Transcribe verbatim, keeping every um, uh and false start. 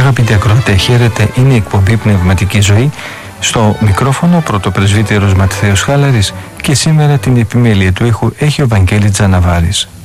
Αγαπητοί ακροατέ, χαίρετε, είναι η εκπομπή Πνευματική Ζωή. Στο μικρόφωνο πρωτοπρεσβύτερος Ματθαίος Χάλαρης και σήμερα την επιμέλεια του ήχου έχει ο Βαγγέλης Τζαναβάρης.